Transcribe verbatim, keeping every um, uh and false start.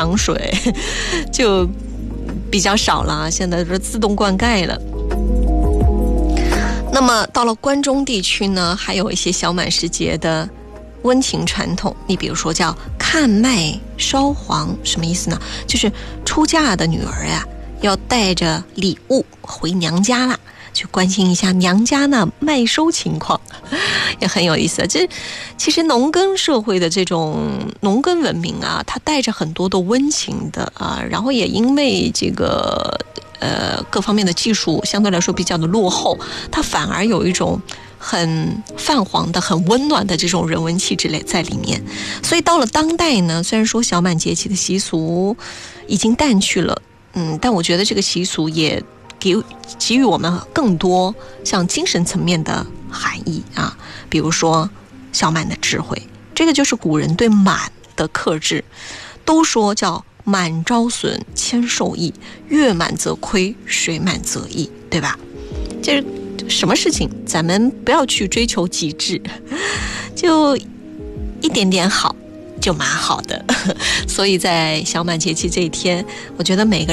糖水就比较少了，现在是自动灌溉了。那么到了关中地区呢，还有一些小满时节的温情传统，你比如说叫看麦烧黄，什么意思呢？就是出嫁的女儿呀、啊，要带着礼物回娘家啦，去关心一下娘家呢麦收情况，也很有意思。这其实农耕社会的这种农耕文明啊，它带着很多的温情的啊，然后也因为这个呃各方面的技术相对来说比较的落后，它反而有一种很泛黄的、很温暖的这种人文气质在里面。所以到了当代呢，虽然说小满节气的习俗已经淡去了，嗯，但我觉得这个习俗也给给予我们更多像精神层面的含义啊，比如说小满的智慧，这个就是古人对满的克制，都说叫满招损，谦受益，月满则亏，水满则溢，对吧？这什么事情咱们不要去追求极致，就一点点好就蛮好的。所以在小满节气这一天，我觉得每个